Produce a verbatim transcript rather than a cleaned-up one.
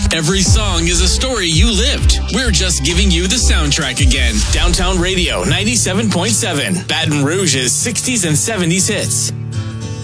Every song is a story you lived. We're just giving you the soundtrack again. Downtown Radio ninety-seven point seven. Baton Rouge's sixties and seventies hits.